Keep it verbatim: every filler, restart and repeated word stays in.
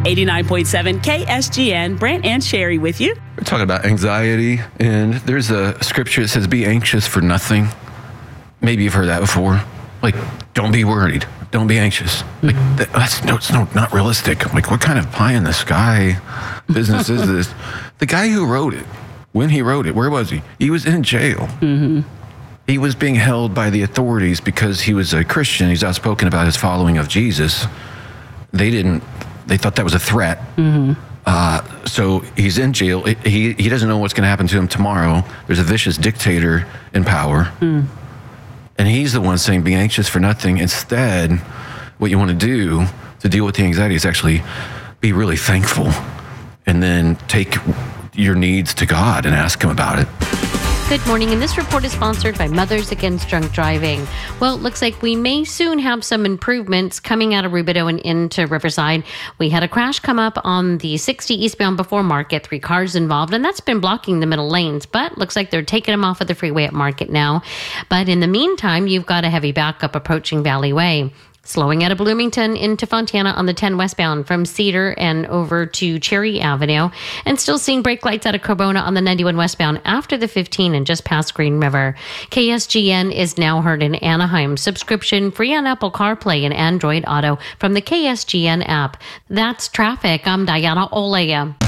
eighty-nine point seven K S G N, Brant and Sherry with you. We're talking about anxiety, and there's a scripture that says, be anxious for nothing. Maybe you've heard that before. Like, don't be worried. Don't be anxious. Like, that, that's no, it's no, not realistic. Like, what kind of pie in the sky business is this? The guy who wrote it, when he wrote it, where was he? He was in jail. Mm-hmm. He was being held by the authorities because he was a Christian. He's outspoken about his following of Jesus. They didn't, they thought that was a threat. Mm-hmm. Uh, so he's in jail. He he doesn't know what's going to happen to him tomorrow. There's a vicious dictator in power. Mm. And he's the one saying, be anxious for nothing. Instead, what you want to do to deal with the anxiety is actually be really thankful and then take your needs to God and ask him about it. Good morning, and this report is sponsored by Mothers Against Drunk Driving. Well, it looks like we may soon have some improvements coming out of Rubidoux and into Riverside. We had a crash come up on the sixty eastbound before Market, three cars involved, and that's been blocking the middle lanes, but looks like they're taking them off of the freeway at Market now. But in the meantime, you've got a heavy backup approaching Valley Way. Slowing out of Bloomington into Fontana on the ten westbound from Cedar and over to Cherry Avenue. And still seeing brake lights out of Corona on the ninety-one westbound after the fifteen and just past Green River. K S G N is now heard in Anaheim. Subscription free on Apple CarPlay and Android Auto from the K S G N app. That's traffic. I'm Diana Olea.